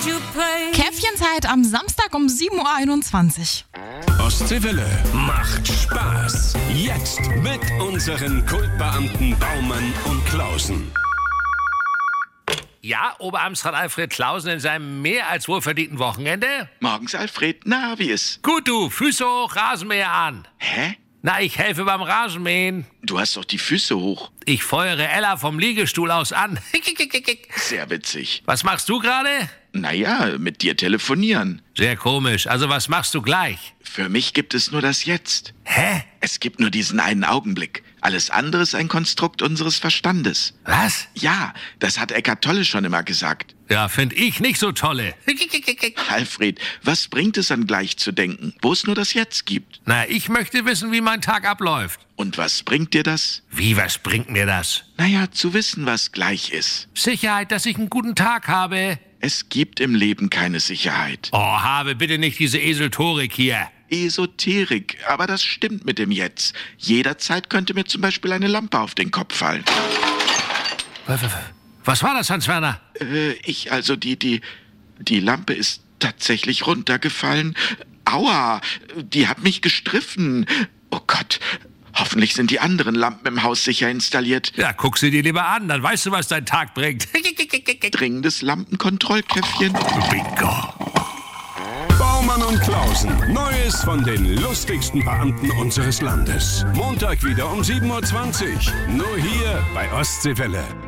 Käffchenzeit am Samstag um 7.21 Uhr. Ostseewelle macht Spaß. Jetzt mit unseren Kultbeamten Baumann und Klausen. Ja, Oberamtsrat Alfred Klausen in seinem mehr als wohlverdienten Wochenende? Morgens, Alfred. Na, wie ist? Gut, du, Füße hoch, Rasenmäher an. Hä? Na, ich helfe beim Rasenmähen. Du hast doch die Füße hoch. Ich feuere Ella vom Liegestuhl aus an. Sehr witzig. Was machst du gerade? Naja, mit dir telefonieren. Sehr komisch. Also was machst du gleich? Für mich gibt es nur das Jetzt. Hä? Es gibt nur diesen einen Augenblick. Alles andere ist ein Konstrukt unseres Verstandes. Was? Ja, das hat Eckhart Tolle schon immer gesagt. Ja, find ich nicht so tolle. Alfred, was bringt es an gleich zu denken, wo es nur das Jetzt gibt? Na, ich möchte wissen, wie mein Tag abläuft. Und was bringt dir das? Wie, was bringt mir das? Naja, zu wissen, was gleich ist. Sicherheit, dass ich einen guten Tag habe. Es gibt im Leben keine Sicherheit. Oh, habe bitte nicht diese Eseltorik hier. Esoterik, aber das stimmt mit dem Jetzt. Jederzeit könnte mir zum Beispiel eine Lampe auf den Kopf fallen. Was war das, Hans-Werner? Die Lampe ist tatsächlich runtergefallen. Aua, die hat mich gestriffen. Oh Gott, hoffentlich sind die anderen Lampen im Haus sicher installiert. Ja, guck sie dir lieber an, dann weißt du, was dein Tag bringt. Dringendes Lampenkontrollkäffchen. Bingo. Baumann und Klausen. Neues von den lustigsten Beamten unseres Landes. Montag wieder um 7.20 Uhr. Nur hier bei Ostseewelle.